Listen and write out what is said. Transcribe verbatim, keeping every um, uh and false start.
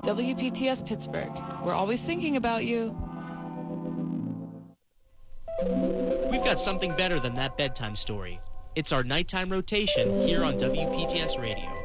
W P T S Pittsburgh. We're always thinking about you. We've got something better than that bedtime story. It's our nighttime rotation here on W P T S Radio.